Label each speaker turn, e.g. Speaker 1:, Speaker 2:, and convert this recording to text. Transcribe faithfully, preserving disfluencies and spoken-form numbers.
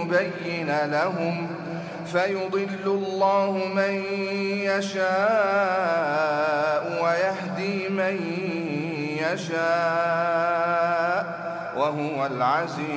Speaker 1: ليبين لهم فيضل الله من يشاء ويهدي من يشاء وهو العزيز